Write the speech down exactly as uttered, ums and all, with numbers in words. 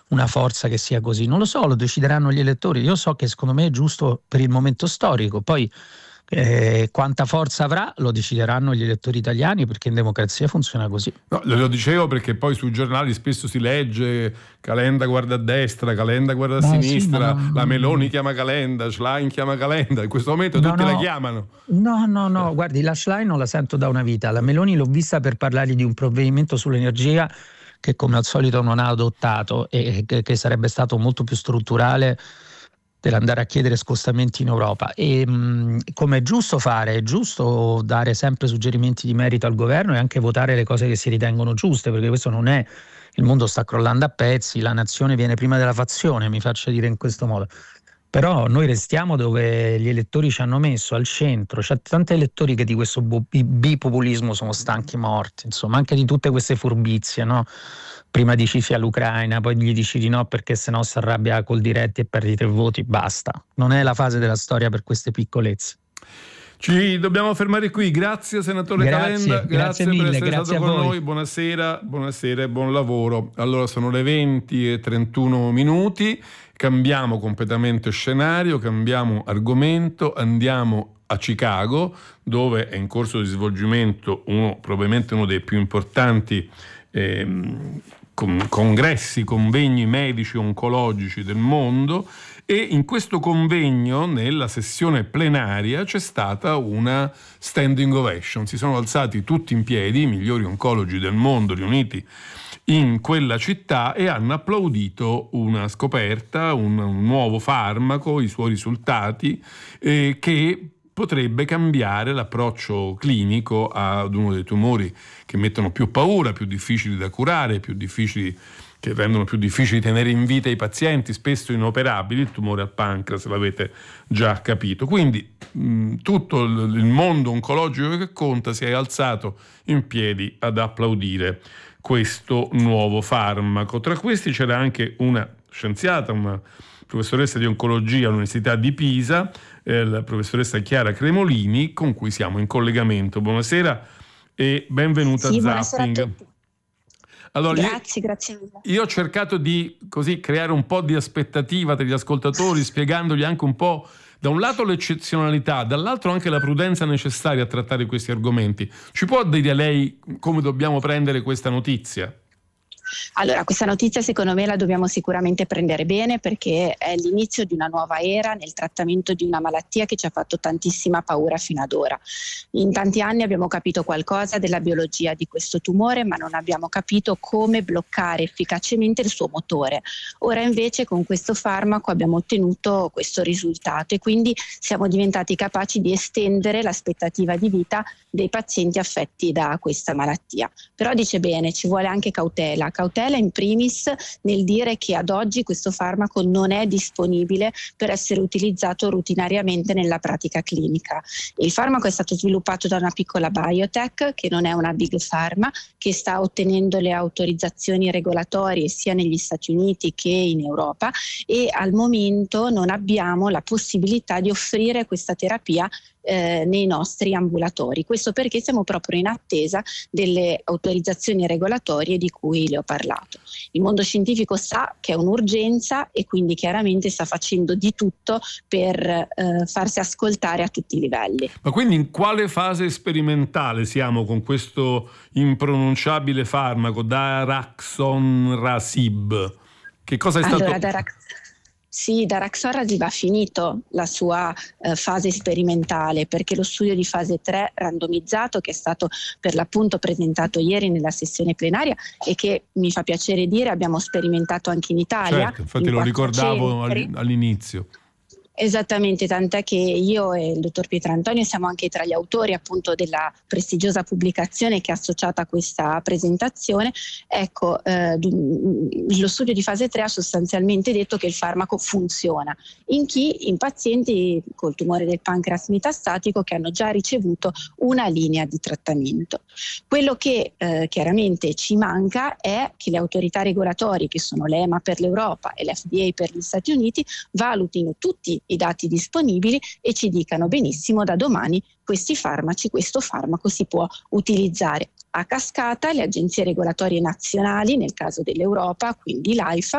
una forza che sia così. Non lo so, lo decideranno gli elettori. Io so che secondo me è giusto per il momento storico, poi eh, quanta forza avrà lo decideranno gli elettori italiani, perché in democrazia funziona così. No, lo dicevo perché poi sui giornali spesso si legge Calenda guarda a destra, Calenda guarda a No, sinistra, sì, no, la Meloni chiama Calenda, Schlein chiama Calenda, in questo momento no, tutti no, la chiamano. No, no, no, guardi, la Schlein non la sento da una vita, la Meloni l'ho vista per parlare di un provvedimento sull'energia che come al solito non ha adottato e che, che sarebbe stato molto più strutturale per andare a chiedere scostamenti in Europa. E come è giusto fare, è giusto dare sempre suggerimenti di merito al governo e anche votare le cose che si ritengono giuste, perché questo non è, il mondo sta crollando a pezzi, la nazione viene prima della fazione, mi faccia dire in questo modo. Però noi restiamo dove gli elettori ci hanno messo, al centro. C'è tanti elettori che di questo bipopulismo sono stanchi morti, insomma, anche di tutte queste furbizie, no? Prima dici sì all'Ucraina, poi gli dici di no perché sennò si arrabbia col diretti e perdi tre voti, basta. Non è la fase della storia per queste piccolezze. Ci dobbiamo fermare qui, grazie senatore grazie, Calenda, grazie, grazie mille, per essere grazie stato con voi. noi, buonasera, buonasera e buon lavoro. Allora sono le venti e trentuno minuti, cambiamo completamente scenario, cambiamo argomento, andiamo a Chicago dove è in corso di svolgimento uno, probabilmente uno dei più importanti ehm, con, congressi, convegni medici oncologici del mondo. E in questo convegno, nella sessione plenaria, c'è stata una standing ovation. Si sono alzati tutti in piedi, i migliori oncologi del mondo riuniti in quella città, e hanno applaudito una scoperta, un, un nuovo farmaco, i suoi risultati, eh, che potrebbe cambiare l'approccio clinico ad uno dei tumori che mettono più paura, più difficili da curare, più difficili che rendono più difficili tenere in vita i pazienti, spesso inoperabili, il tumore al pancreas, l'avete già capito. Quindi mh, tutto il, il mondo oncologico che conta si è alzato in piedi ad applaudire questo nuovo farmaco. Tra questi c'era anche una scienziata, una professoressa di oncologia all'Università di Pisa, eh, la professoressa Chiara Cremolini, con cui siamo in collegamento. Buonasera e benvenuta sì, a Zapping. A tutti. Allora, grazie, io, grazie mille. Io ho cercato di così creare un po' di aspettativa tra gli ascoltatori, spiegandogli anche un po' da un lato l'eccezionalità, dall'altro anche la prudenza necessaria a trattare questi argomenti. Ci può dire lei come dobbiamo prendere questa notizia? Allora, questa notizia secondo me la dobbiamo sicuramente prendere bene, perché è l'inizio di una nuova era nel trattamento di una malattia che ci ha fatto tantissima paura fino ad ora. In tanti anni abbiamo capito qualcosa della biologia di questo tumore, ma non abbiamo capito come bloccare efficacemente il suo motore. Ora invece con questo farmaco abbiamo ottenuto questo risultato e quindi siamo diventati capaci di estendere l'aspettativa di vita dei pazienti affetti da questa malattia. Però dice bene, ci vuole anche cautela. Cautela in primis nel dire che ad oggi questo farmaco non è disponibile per essere utilizzato rutinariamente nella pratica clinica. Il farmaco è stato sviluppato da una piccola biotech che non è una big pharma, che sta ottenendo le autorizzazioni regolatorie sia negli Stati Uniti che in Europa, e al momento non abbiamo la possibilità di offrire questa terapia Eh, nei nostri ambulatori. Questo perché siamo proprio in attesa delle autorizzazioni regolatorie di cui le ho parlato. Il mondo scientifico sa che è un'urgenza e quindi chiaramente sta facendo di tutto per eh, farsi ascoltare a tutti i livelli. Ma quindi in quale fase sperimentale siamo con questo impronunciabile farmaco daraxonrasib? Che cosa è stato? Allora, Darax- Sì, daraxonrasib ha finito la sua eh, fase sperimentale, perché lo studio di fase tre randomizzato, che è stato per l'appunto presentato ieri nella sessione plenaria e che mi fa piacere dire abbiamo sperimentato anche in Italia. Certo, infatti in lo ricordavo centri. all'inizio. Esattamente, tant'è che io e il dottor Pietrantonio siamo anche tra gli autori appunto della prestigiosa pubblicazione che è associata a questa presentazione. Ecco, eh, lo studio di fase tre ha sostanzialmente detto che il farmaco funziona. In chi? In pazienti col tumore del pancreas metastatico che hanno già ricevuto una linea di trattamento. Quello che eh, chiaramente ci manca è che le autorità regolatorie, che sono l'E M A per l'Europa e l'F D A per gli Stati Uniti, valutino tutti i dati disponibili e ci dicano benissimo da domani questi farmaci, questo farmaco si può utilizzare. A cascata le agenzie regolatorie nazionali, nel caso dell'Europa, quindi l'AIFA,